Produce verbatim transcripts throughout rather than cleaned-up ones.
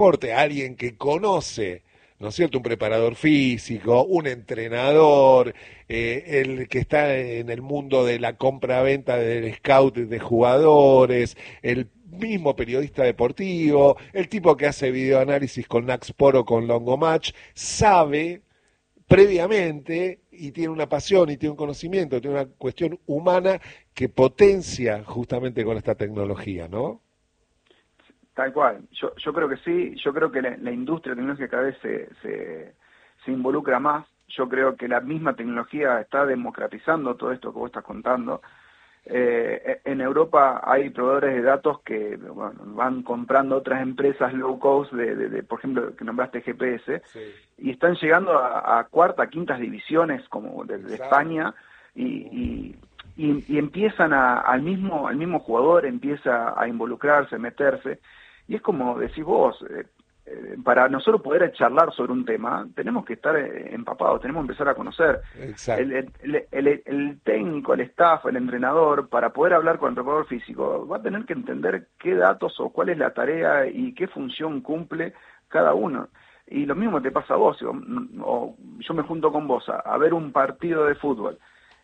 deporte, alguien que conoce, ¿no es cierto?, un preparador físico, un entrenador, eh, el que está en el mundo de la compra-venta del scout de jugadores, el mismo periodista deportivo, el tipo que hace videoanálisis con Naxpor o con Longomatch, sabe previamente y tiene una pasión y tiene un conocimiento, tiene una cuestión humana que potencia justamente con esta tecnología, ¿no? Tal cual, yo, yo creo que sí, yo creo que la, la industria tecnológica cada vez se, se, se involucra más, yo creo que la misma tecnología está democratizando todo esto que vos estás contando. Eh, en Europa hay proveedores de datos que bueno, van comprando otras empresas low cost, de, de, de, por ejemplo, que nombraste G P S, sí. Y están llegando a, a cuarta, quintas divisiones como de, de España, y, y, y, y empiezan a, al mismo al mismo jugador, empieza a involucrarse, a meterse, y es como decís vos, eh, eh, para nosotros poder charlar sobre un tema, tenemos que estar eh, empapados, tenemos que empezar a conocer. El, el, el, el, el técnico, el staff, el entrenador, para poder hablar con el preparador físico, va a tener que entender qué datos o cuál es la tarea y qué función cumple cada uno. Y lo mismo te pasa a vos, o, o yo me junto con vos a, a ver un partido de fútbol,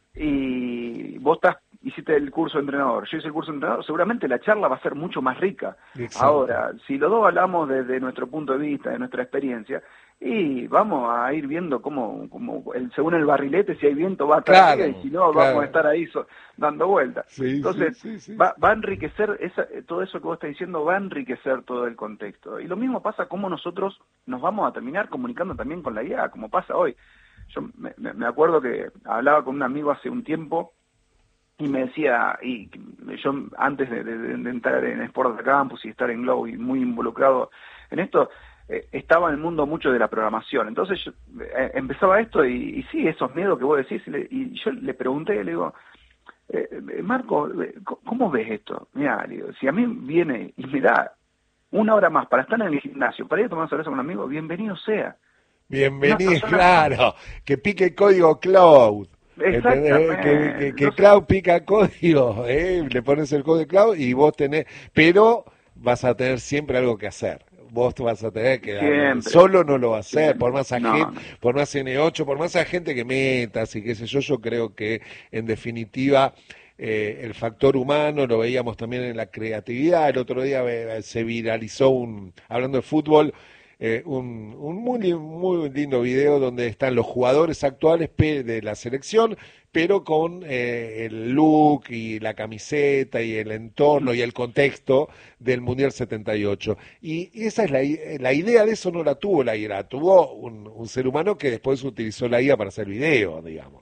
y vos estás, hiciste el curso de entrenador, yo hice el curso de entrenador, seguramente la charla va a ser mucho más rica. Exacto. Ahora, si los dos hablamos desde nuestro punto de vista, de nuestra experiencia, y vamos a ir viendo cómo, cómo el, según el barrilete, si hay viento va a estar claro, arriba, y si no, claro. vamos a estar ahí so, dando vueltas. Sí, Entonces, sí, sí, sí. Va, va a enriquecer, esa, todo eso que vos estás diciendo va a enriquecer todo el contexto. Y lo mismo pasa como nosotros nos vamos a terminar comunicando también con la I A, como pasa hoy. Yo me, me acuerdo que hablaba con un amigo hace un tiempo y me decía, y yo antes de, de, de entrar en Sport Campus y estar en Globo y muy involucrado en esto, eh, estaba en el mundo mucho de la programación. Entonces yo, eh, empezaba esto y, y sí, esos miedos que vos decís, y, le, y yo le pregunté, le digo, eh, Marco, ¿cómo ves esto? Mirá, le digo, si a mí viene y me da una hora más para estar en el gimnasio, para ir a tomar cerveza con un amigo, bienvenido sea. Bienvenido, claro, que pique el código cloud. Exactamente. Que, que, que cloud pica código, ¿eh? Le pones el código cloud y vos tenés, pero vas a tener siempre algo que hacer. Vos vas a tener que dar, solo no lo va a hacer, siempre. por más agente, no, no. por más N ocho, por más agente que metas y qué sé yo, yo creo que en definitiva eh, el factor humano lo veíamos también en la creatividad. El otro día eh, se viralizó un, hablando de fútbol, Eh, un, un muy, muy lindo video donde están los jugadores actuales de la selección, pero con eh, el look y la camiseta y el entorno y el contexto del Mundial setenta y ocho. Y esa es la, la idea de eso, no la tuvo la I A, la tuvo un, un ser humano que después utilizó la I A para hacer video, digamos.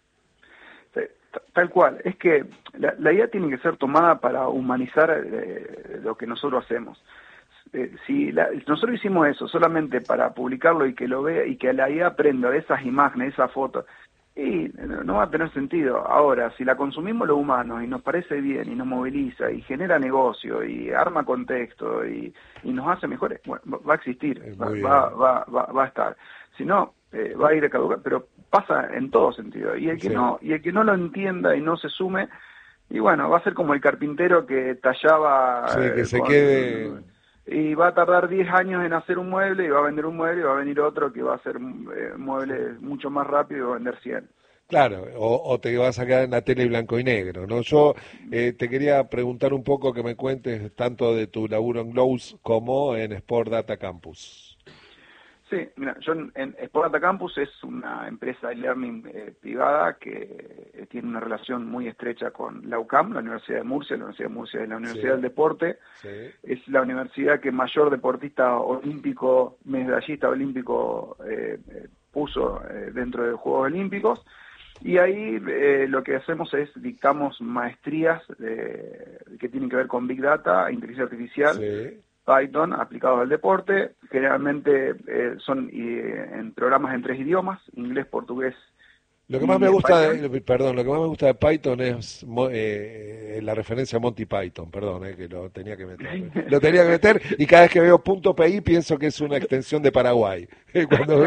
Tal cual, es que la, la I A tiene que ser tomada para humanizar eh, lo que nosotros hacemos. Eh, si la, nosotros hicimos eso solamente para publicarlo y que lo vea y que la I A aprenda de esas imágenes, esas fotos, y no va a tener sentido. Ahora, si la consumimos los humanos y nos parece bien y nos moviliza y genera negocio y arma contexto y, y nos hace mejores, bueno, va a existir, va, va, va, va, va a estar. Si no, eh, va a ir a caducar, pero pasa en todo sentido. Y el que sí. no, y el que no lo entienda y no se sume, y bueno, va a ser como el carpintero que tallaba. Sí, que eh, se con, quede. Y va a tardar diez años en hacer un mueble y va a vender un mueble y va a venir otro que va a hacer eh, muebles mucho más rápido y va a vender cien. Claro, o, o te vas a quedar en la tele blanco y negro, ¿no? Yo eh, te quería preguntar un poco que me cuentes tanto de tu laburo en Glows como en Sport Data Campus. Sí, mira, yo en, en Sport Data Campus es una empresa de learning eh, privada que eh, tiene una relación muy estrecha con la U C A M, la Universidad de Murcia. La Universidad de Murcia es la Universidad sí. del Deporte, sí. es la universidad que mayor deportista olímpico, medallista olímpico eh, eh, puso eh, dentro de los Juegos Olímpicos. Y ahí eh, lo que hacemos es dictamos maestrías eh, que tienen que ver con Big Data, inteligencia artificial, sí. Python aplicados al deporte. Generalmente eh, son eh, en programas en tres idiomas, inglés, portugués. Lo que más me gusta, de, perdón, lo que más me gusta de Python es eh, la referencia a Monty Python, perdón, eh, que lo tenía que meter. Lo tenía que meter y cada vez que veo punto .pi pienso que es una extensión de Paraguay. Cuando...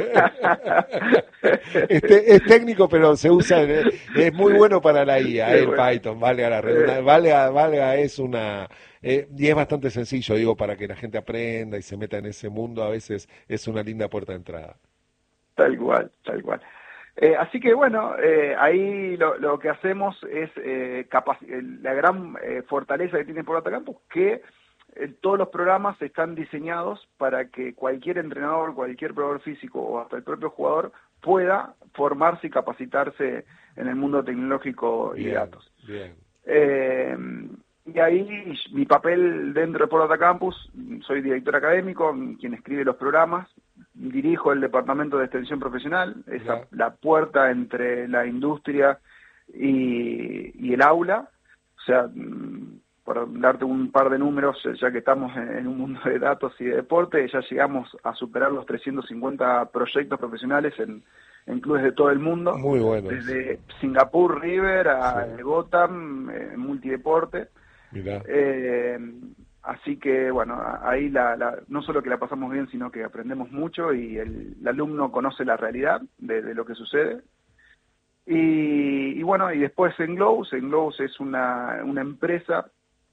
este, es técnico, pero se usa, es muy bueno para la I A, el Python, valga la redundancia, valga, valga es una eh, y es bastante sencillo, digo, para que la gente aprenda y se meta en ese mundo, a veces es una linda puerta de entrada. Tal cual, tal cual. Eh, así que bueno, eh, ahí lo, lo que hacemos es eh, capac- la gran eh, fortaleza que tiene Porta Campus, que eh, todos los programas están diseñados para que cualquier entrenador, cualquier probador físico o hasta el propio jugador pueda formarse y capacitarse en el mundo tecnológico y Bien, de datos. bien. Eh, y ahí mi papel dentro de Porta Campus, soy director académico, quien escribe los programas, dirijo el departamento de extensión profesional, esa Ya. la puerta entre la industria y, y el aula. O sea, para darte un par de números, ya que estamos en, en un mundo de datos y de deporte, ya llegamos a superar los trescientos cincuenta proyectos profesionales en, en clubes de todo el mundo, Muy bueno. desde Singapur River a Sí. Gotham, eh, multideporte. Mirá. Eh, así que, bueno, ahí la, la, no solo que la pasamos bien, sino que aprendemos mucho y el, el alumno conoce la realidad de, de lo que sucede. Y, y bueno, y después Englows, Englows es una, una empresa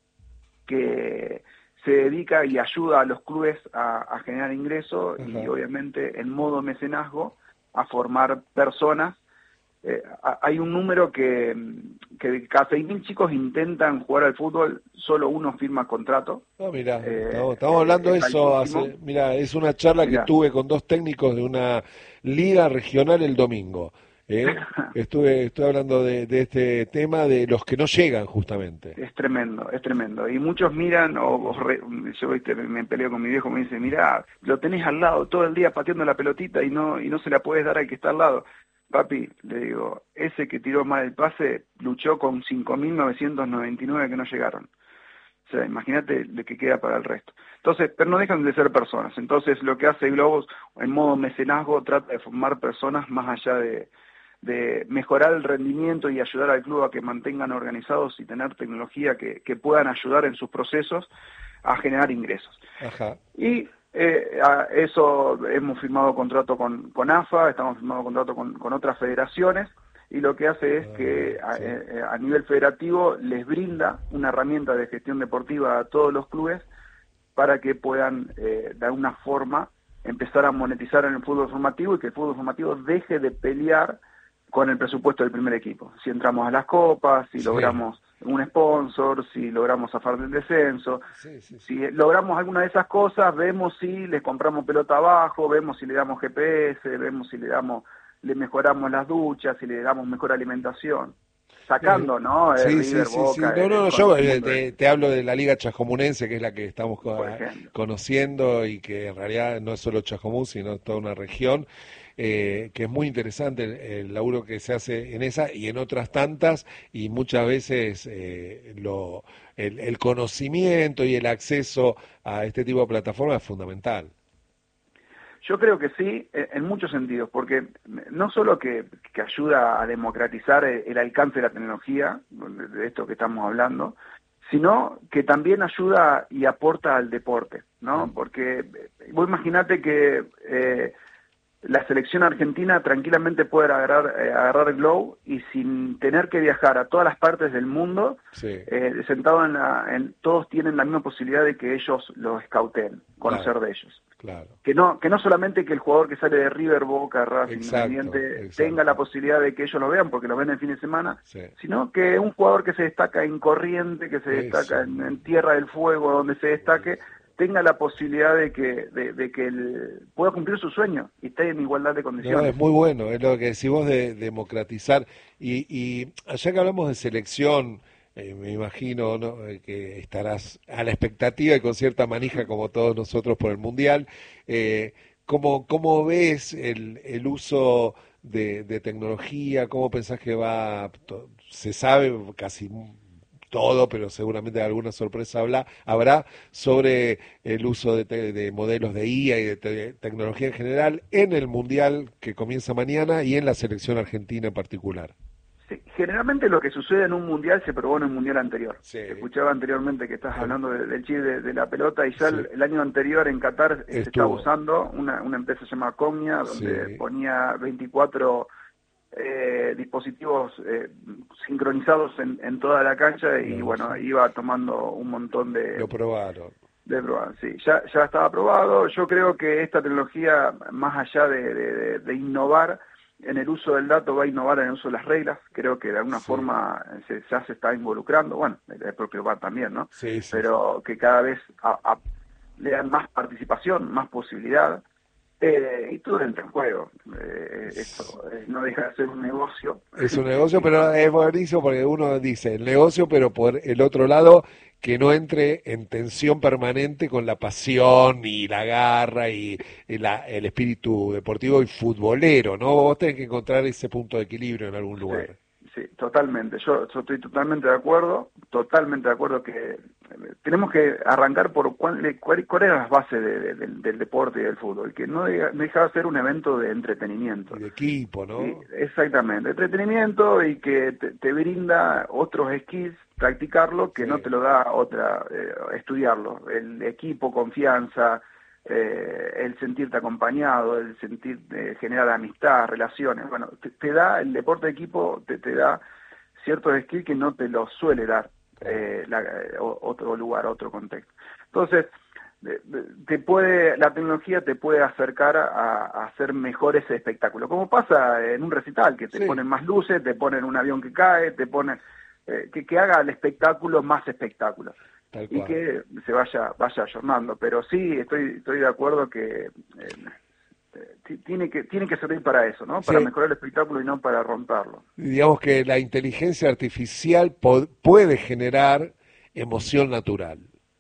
que se dedica y ayuda a los clubes a, a generar ingresos y obviamente en modo mecenazgo a formar personas. Eh, hay un número que, que de cada seis mil chicos intentan jugar al fútbol, solo uno firma contrato. Ah, mira, Eh, estamos, estamos hablando de es eso altísimo. hace, mira, es una charla que Mirá. tuve con dos técnicos de una liga regional el domingo. ¿eh? Estuve, estuve hablando de, de este tema de los que no llegan justamente. Es tremendo, es tremendo. Y muchos miran, o, o re, yo ¿viste? me peleo con mi viejo, me dice, mirá, lo tenés al lado todo el día pateando la pelotita y no y no se la puedes dar al que está al lado. Papi, le digo, ese que tiró mal el pase luchó con cinco mil novecientos noventa y nueve que no llegaron. O sea, imagínate lo que queda para el resto. Entonces, pero no dejan de ser personas. Entonces, lo que hace Globos en modo mecenazgo trata de formar personas más allá de, de mejorar el rendimiento y ayudar al club a que mantengan organizados y tener tecnología que, que puedan ayudar en sus procesos a generar ingresos. Ajá. Y eh, a eso hemos firmado contrato con, con A F A, estamos firmando contrato con, con otras federaciones, y lo que hace es Ah, que a, sí. eh, a nivel federativo les brinda una herramienta de gestión deportiva a todos los clubes para que puedan eh, de alguna forma empezar a monetizar en el fútbol formativo y que el fútbol formativo deje de pelear con el presupuesto del primer equipo. Si entramos a las copas, si Sí. logramos un sponsor, si logramos zafar del descenso, Sí, sí, sí. si logramos alguna de esas cosas, vemos si les compramos pelota abajo, vemos si le damos G P S, vemos si le damos, le mejoramos las duchas, si le damos mejor alimentación. Sacando, ¿no? Eh, Sí, River, sí, sí, sí. Boca, No, no, el, no, con yo el eh, mundo de- te, te hablo de la Liga Chajomunense, que es la que estamos co- por ejemplo. conociendo y que en realidad no es solo Chajomún, sino toda una región, eh, que es muy interesante el, el laburo que se hace en esa y en otras tantas, y muchas veces eh, lo, el, el conocimiento y el acceso a este tipo de plataformas es fundamental. Yo creo que sí, eh, en muchos sentidos, porque no solo que, que ayuda a democratizar el, el alcance de la tecnología, de, de esto que estamos hablando, sino que también ayuda y aporta al deporte, ¿no? Porque eh, vos imaginate que eh, la selección argentina tranquilamente puede agarrar, eh, agarrar el Globo y sin tener que viajar a todas las partes del mundo, Sí, eh, sentado en, la, en todos tienen la misma posibilidad de que ellos lo escauten, conocer claro, de ellos. claro. Que no, que no solamente que el jugador que sale de River, Boca, Racing, Exacto, Independiente exacto. tenga la posibilidad de que ellos lo vean porque lo ven el fin de semana, Sí. sino que un jugador que se destaca en Corriente, que se destaca Eso. en, en Tierra del Fuego, donde se destaque, tenga la posibilidad de que de, de que él pueda cumplir su sueño y esté en igualdad de No, condiciones. es muy bueno, es lo que decís vos de democratizar. Y, y allá que hablamos de selección, eh, me imagino, ¿no? Eh, que estarás a la expectativa y con cierta manija como todos nosotros por el Mundial. Eh, ¿cómo, cómo ves el, el uso de, de tecnología? ¿Cómo pensás que va? to- Se sabe casi todo, pero seguramente alguna sorpresa habla, habrá sobre el uso de, te- de modelos de I A y de te- tecnología en general en el Mundial que comienza mañana y en la selección argentina en particular. Sí, generalmente lo que sucede en un mundial se probó en un mundial anterior. Sí. Escuchaba anteriormente que estás Sí. hablando de- del chip de, de la pelota y ya Sí. el, el año anterior en Qatar eh, se estaba Estuvo. usando una, una empresa llamada Comnia donde Sí. ponía veinticuatro eh, dispositivos eh, sincronizados en, en toda la cancha y no, bueno, sí. iba tomando un montón de... Lo probaron. De probar, sí, ya, ya estaba aprobado. Yo creo que esta tecnología, más allá de, de, de innovar en el uso del dato, va a innovar en el uso de las reglas. Creo que de alguna sí. forma se, ya se está involucrando, bueno, el propio V A R también, ¿no? Sí, sí, Pero sí. que cada vez a, a, le dan más participación, más posibilidad, eh, y todo entra en juego. Eh, esto eh, no deja de ser un negocio. Es un negocio, pero es buenísimo porque uno dice el negocio, pero por el otro lado que no entre en tensión permanente con la pasión y la garra y, y la, el espíritu deportivo y futbolero, ¿no? Vos tenés que encontrar ese punto de equilibrio en algún lugar. Sí, sí, totalmente. Yo, yo estoy totalmente de acuerdo, totalmente de acuerdo que eh, tenemos que arrancar por cuál, cuál, cuál eran las bases de, de, del, del deporte y del fútbol, que no deja, deja de ser un evento de entretenimiento. Y de equipo, ¿no? Y, exactamente, entretenimiento y que te, te brinda otros skills, practicarlo, que sí. no te lo da otra, eh, estudiarlo. El equipo, confianza, eh, el sentirte acompañado, el sentir eh, generar amistad, relaciones. Bueno, te, te da, el deporte de equipo te, te da ciertos skills que no te los suele dar eh, la, otro lugar, otro contexto. Entonces, te puede, la tecnología te puede acercar a, a hacer mejores espectáculos, como pasa en un recital, que te sí. ponen más luces, te ponen un avión que cae, te ponen eh, que, que haga el espectáculo más espectáculo y que se vaya vaya ayornando. Pero sí, estoy estoy de acuerdo que eh, tiene que tiene que servir para eso, ¿no? Para sí. mejorar el espectáculo y no para romperlo. Digamos que la inteligencia artificial po- puede generar emoción natural.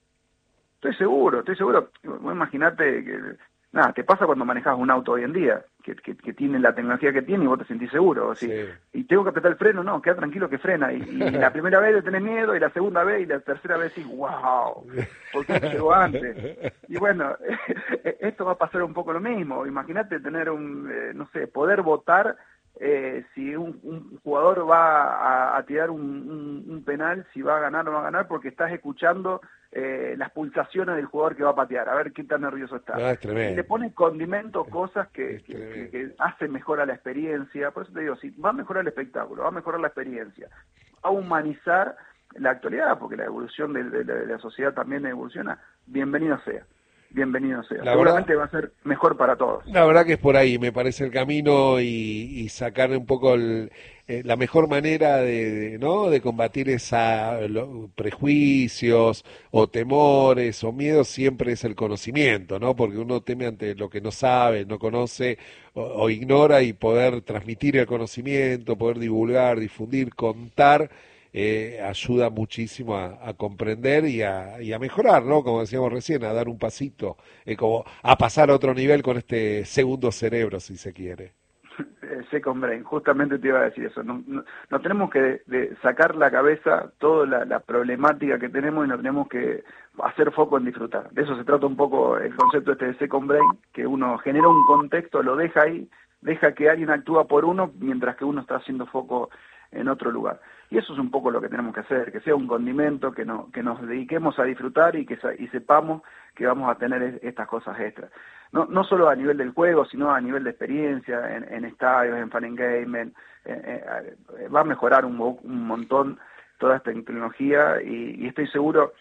Estoy seguro, estoy seguro. Imagínate que, nada, te pasa cuando manejas un auto hoy en día, que, que, que tiene la tecnología que tiene y vos te sentís seguro. ¿Sí? Sí. Y tengo que apretar el freno, no, queda tranquilo que frena. Y, y la primera vez le tenés miedo, y la segunda vez, y la tercera vez decís, wow, ¿por qué llegó antes? Y bueno, esto va a pasar un poco lo mismo. Imagínate tener un, eh, no sé, poder votar eh, si un, un jugador va a, a tirar un, un, un penal, si va a ganar o no va a ganar, porque estás escuchando Eh, las pulsaciones del jugador que va a patear, a ver qué tan nervioso está. No, es tremendo. Y le pone condimento, cosas que, que, que, que hacen mejor a la experiencia. Por eso te digo, si va a mejorar el espectáculo, va a mejorar la experiencia, va a humanizar la actualidad, porque la evolución de, de, de la sociedad también evoluciona, bienvenido sea. Bienvenido sea. La Seguramente verdad, va a ser mejor para todos. La verdad que es por ahí, me parece el camino y, y sacar un poco el, eh, la mejor manera de, de, ¿no? de combatir esa lo, prejuicios o temores o miedos siempre es el conocimiento, ¿no? Porque uno teme ante lo que no sabe, no conoce o, o ignora, y poder transmitir el conocimiento, poder divulgar, difundir, contar. Eh, ayuda muchísimo a, a comprender y a, y a mejorar, ¿no? Como decíamos recién, a dar un pasito, eh, como a pasar a otro nivel con este segundo cerebro, si se quiere. Second Brain, justamente te iba a decir eso. No, no, no tenemos que de, de sacar la cabeza toda la, la problemática que tenemos y no tenemos que hacer foco en disfrutar. De eso se trata un poco el concepto este de Second Brain, que uno genera un contexto, lo deja ahí, deja que alguien actúa por uno mientras que uno está haciendo foco en otro lugar. Y eso es un poco lo que tenemos que hacer, que sea un condimento, que no que nos dediquemos a disfrutar y que y sepamos que vamos a tener estas cosas extras. No no solo a nivel del juego, sino a nivel de experiencia, en, en estadios, en fan engagement, eh, eh, va a mejorar un, un montón toda esta tecnología y, y estoy seguro,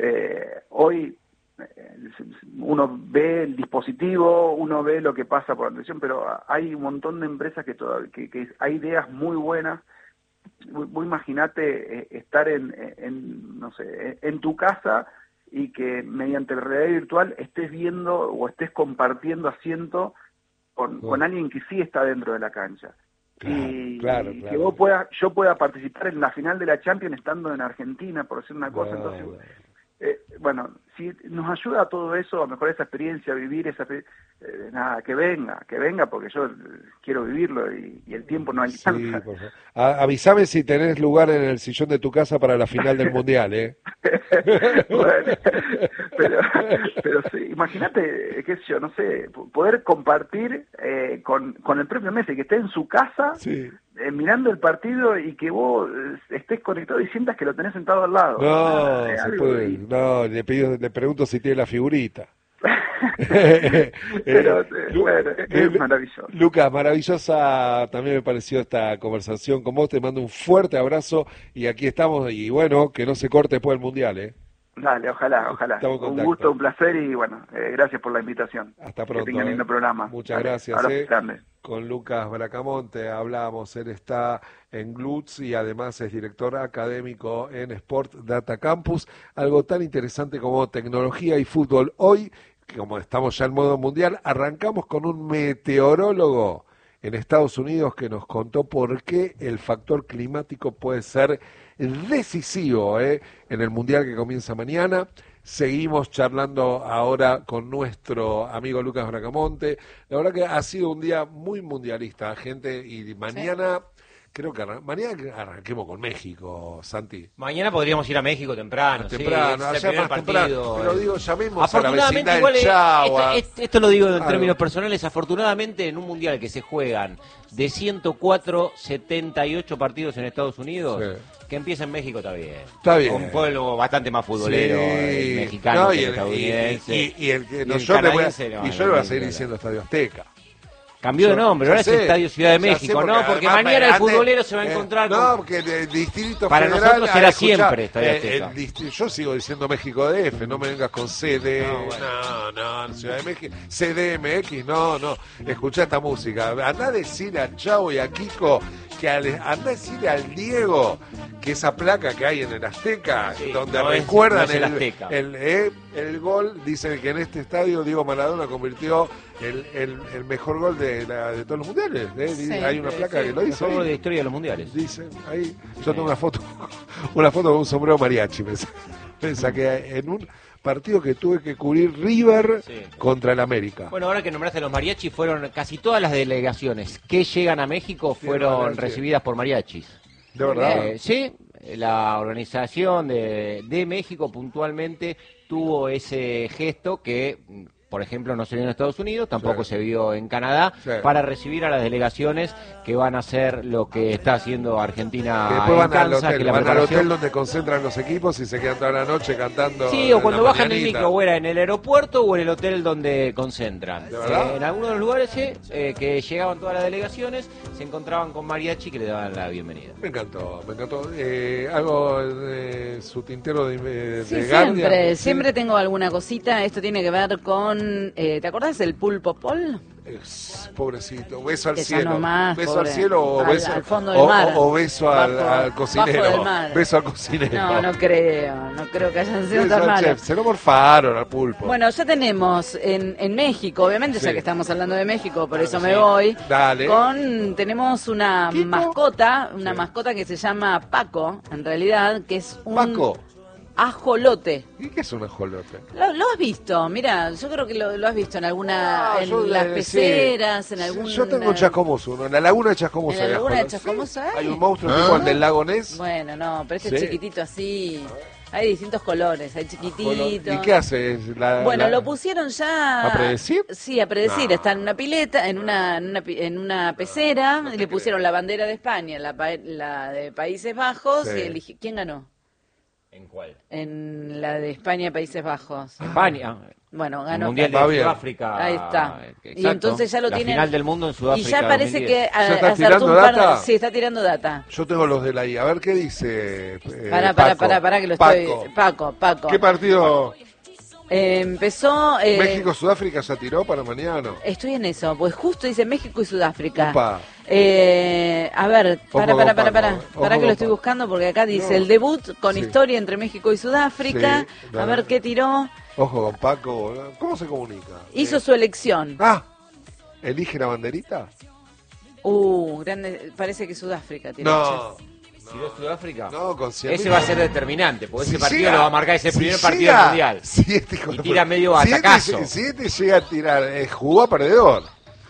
eh, hoy uno ve el dispositivo, uno ve lo que pasa por la televisión, pero hay un montón de empresas que, todavía, que, que hay ideas muy buenas. Vos imaginate eh, estar en, en, no sé, en tu casa y que mediante la realidad virtual estés viendo o estés compartiendo asiento con, oh. con alguien que sí está dentro de la cancha. Claro, y claro, y claro. que vos puedas, yo pueda participar en la final de la Champions estando en Argentina, por decir una cosa. No, entonces, no. Eh, bueno, si nos ayuda a todo eso, a mejorar esa experiencia, a vivir esa eh, nada, que venga, que venga, porque yo quiero vivirlo y, y el tiempo no alcanza. Sí, por favor. A, avísame si tenés lugar en el sillón de tu casa para la final del Mundial, ¿eh? Bueno, pero, pero sí, imagínate, qué sé yo, no sé, poder compartir eh, con, con el propio Messi, que esté en su casa, sí. eh, mirando el partido y que vos estés conectado y sientas que lo tenés sentado al lado. No, ah, se puede, y... no le, pido, le pregunto si tiene la figurita. Pero eh, bueno, es eh, maravilloso. Lucas, maravillosa también me pareció esta conversación con vos, te mando un fuerte abrazo y aquí estamos, y bueno, que no se corte después del Mundial, ¿eh? Dale, ojalá, ojalá. Un gusto, un placer y bueno, eh, gracias por la invitación. Hasta pronto. Que tengan lindo eh. programa. Muchas Dale, gracias. Eh. grande. Con Lucas Bracamonte hablábamos, él está en G L U T S y además es director académico en Sport Data Campus, algo tan interesante como tecnología y fútbol. Hoy, como estamos ya en modo mundial, arrancamos con un meteorólogo en Estados Unidos que nos contó por qué el factor climático puede ser decisivo ¿eh? en el mundial que comienza mañana. Seguimos charlando ahora con nuestro amigo Lucas Bracamonte. La verdad que ha sido un día muy mundialista, gente, y mañana... Sí. Creo que arran mañana arranquemos con México, Santi. Mañana podríamos ir a México temprano. Temprano, sí, allá más partido, temprano. Pero digo, llamemos afortunadamente, a la igual del Chagua. Esto, esto, esto lo digo en Algo. términos personales. Afortunadamente, en un mundial que se juegan de ciento cuatro, setenta y ocho partidos en Estados Unidos, sí. que empieza en México está bien. Está bien. Un pueblo bastante más futbolero, sí. el mexicano, no, que y el el estadounidense. Y, y, y el que y no, el yo le voy a, no, y yo le voy a seguir diciendo Estadio Azteca. Cambió de nombre, ahora es Estadio Ciudad de México, porque ¿no? Porque además, mañana el antes, futbolero se va a encontrar eh, con... No, porque el Distrito Para Federal... nosotros será escuchá, siempre Estadio Azteca. Eh, el, yo sigo diciendo México D F, no me vengas con C D... No, bueno. no, no, Ciudad de México... C D M X, no, no. Escuchá esta música. Andá a decir a Chavo y a Kiko que al, andá a decirle al Diego que esa placa que hay en el Azteca, sí, donde no recuerdan es, no es el, el, el, eh, el gol, dicen que en este estadio Diego Maradona convirtió el, el, el mejor gol de, la, de todos los mundiales. ¿eh? Sí, hay una placa sí, que lo dice. El mejor gol de la historia de los mundiales. Dicen, ahí, yo tengo una foto, una foto con un sombrero mariachi, me, me saqué en un partido que tuve que cubrir River sí. contra el América. Bueno, ahora que nombraste a los mariachis, fueron casi todas las delegaciones que llegan a México fueron recibidas por mariachis. ¿De verdad? Eh, sí, la organización de, de México puntualmente tuvo ese gesto que, por ejemplo, no se vio en Estados Unidos, tampoco sí. se vio en Canadá, sí. para recibir a las delegaciones que van a hacer lo que está haciendo Argentina que después en van Kansas, al hotel, que la van al hotel donde concentran los equipos y se quedan toda la noche cantando. Sí, o cuando bajan mañanita. el micro, o era en el aeropuerto o en el hotel donde concentran. ¿De verdad? Eh, en algunos de los lugares sí, eh, que llegaban todas las delegaciones, se encontraban con mariachi que le daban la bienvenida. Me encantó, me encantó. Eh, algo de su tintero de, de sí, Guardian, siempre, ¿sí? siempre tengo alguna cosita. Esto tiene que ver con, eh, ¿te acordás del pulpo Paul? Es, pobrecito, beso al Esa cielo, nomás, beso pobre. al cielo o al, beso al fondo del o, mar. o, o beso bajo, al, al cocinero, bajo del mar. beso al cocinero. No, no creo, no creo que hayan sido beso tan malos. Chef. Se lo morfaron al pulpo. Bueno, ya tenemos en, en México, obviamente sí. ya que estamos hablando de México, por eso sí. me voy. Dale. Con tenemos una ¿Kiko? mascota, una sí. mascota que se llama Paco, en realidad, que es un Paco. ajolote. ¿Y qué es un ajolote? Lo, lo has visto, mira, yo creo que lo, lo has visto en alguna, ah, en yo, las eh, peceras, sí. en algún... Yo tengo en Chascomús uno, en la laguna de Chascomús. ¿En la laguna de Chascomús hay? Hay un monstruo tipo el del lago Ness. Bueno, no, pero este sí. chiquitito así... Hay distintos colores, hay chiquititos. ¿Y qué hace? La, bueno, la... lo pusieron ya... ¿A predecir? Sí, a predecir. No. Está en una pileta, en una, en una, en una pecera, no y le pusieron creo. la bandera de España, la, la de Países Bajos, sí. y elige... ¿Quién ganó? ¿En cuál? En la de España, Países Bajos. España. Bueno, ganó. El Mundial de Sudáfrica. Ahí está. Exacto. Y entonces ya lo la tienen. final del mundo en Sudáfrica. Y ya parece dos mil que diez. a, ¿Ya está acertó un tirando par data? de... Sí, está tirando data. Yo tengo los de la I. A ver qué dice. Eh, pará, pará, pará, pará, que lo Paco. estoy. Paco, Paco. ¿Qué partido? Eh, empezó. Eh, México-Sudáfrica ya tiró para mañana. Estoy en eso, pues justo dice México y Sudáfrica. Upa. Eh, a ver, para, para, para, para, para que lo estoy Paco. buscando porque acá dice No. el debut con Sí. historia entre México y Sudáfrica. Sí, a ver qué tiró. Ojo con Paco, ¿cómo se comunica? Hizo eh. su elección. Ah, ¿elige la banderita? Uh, grande, parece que Sudáfrica tiró. No. ¿Tiró Sudáfrica? No, con cien ese mil. va a ser determinante, porque Si ese partido llega, lo va a marcar ese si primer llega, partido del mundial. Si este, y tira medio si atacazo. Este, si este llega a tirar, eh, jugó a perdedor.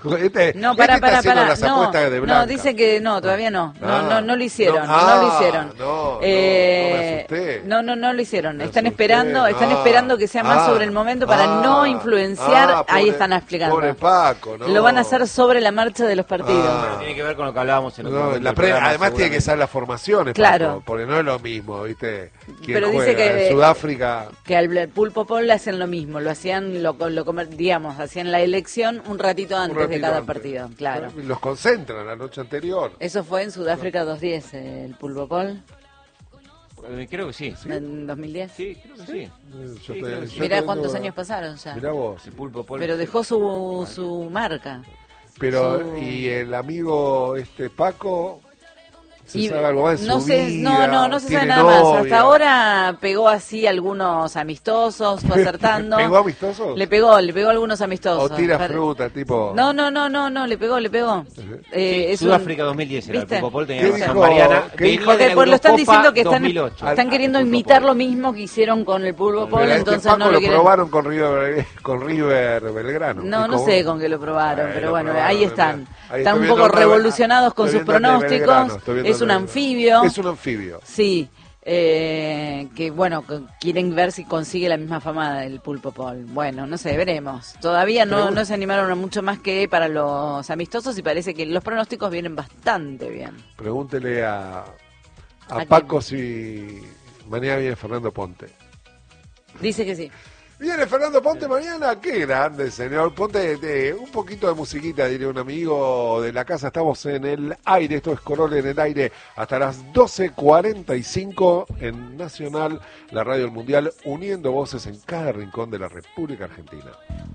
Este, no, para, este para, para. No, no, dice que no, todavía no. No, ah, no, no lo hicieron. No, ah, no lo hicieron. No, eh, no, me no, no, no lo hicieron. Me están asusté, esperando, no. están esperando que sea más ah, sobre el momento para ah, no influenciar. Ah, pobre, ahí están explicando. Pobre Paco, ¿no? Lo van a hacer sobre la marcha de los partidos. Ah, tiene que ver con lo que hablábamos en otro no, la pre, Además tiene que ser las formaciones, claro. Paco, porque no es lo mismo, ¿viste? Pero juega? dice que en Sudáfrica que al pulpo pol le hacen lo mismo, lo hacían, lo, lo digamos, hacían la elección un ratito antes un ratito de cada antes. partido, claro. Los concentran la noche anterior. Eso fue en Sudáfrica dos mil diez, el pulpo pol. Creo que sí. ¿En dos mil diez? Sí, creo que sí. sí. sí te, mirá cuántos años pasaron ya. Mirá vos. El pulpo pol. Pero dejó su, su marca. Pero, su... y el amigo este Paco... Y algo más no, sé, vida, no, no, no se sabe nada novia. más. Hasta ahora pegó así algunos amistosos, fue acertando. ¿Pegó amistosos? Le pegó, le pegó algunos amistosos. O tira Para... fruta, tipo... No, no, no, no, no, le pegó, le pegó. Eh, sí, Sudáfrica un... dos mil diez era ¿viste? el Pulpo Pol, tenía ¿Qué razón dijo? Mariana. Porque pues lo están diciendo que están, dos están queriendo imitar lo mismo que hicieron con el Pulpo Pol, entonces este Paco no lo, lo quieren... probaron con River, con River Belgrano. No, no sé con qué lo probaron, Ay, pero lo bueno, probaron, ahí están. ahí están un poco revolucionados con sus pronósticos. Es un anfibio. Es un anfibio. Sí, eh, que bueno, que quieren ver si consigue la misma fama del Pulpo Pol. Bueno, no sé, veremos. Todavía no, no se animaron mucho más que para los amistosos y parece que los pronósticos vienen bastante bien. Pregúntele a, a, ¿A Paco si mañana viene Fernando Ponte. Dice que sí. Viene Fernando Ponte mañana, qué grande, señor. Ponte de, un poquito de musiquita, diría un amigo de la casa. Estamos en el aire, esto es Corol en el aire, hasta las doce cuarenta y cinco en Nacional, la radio del Mundial, uniendo voces en cada rincón de la República Argentina.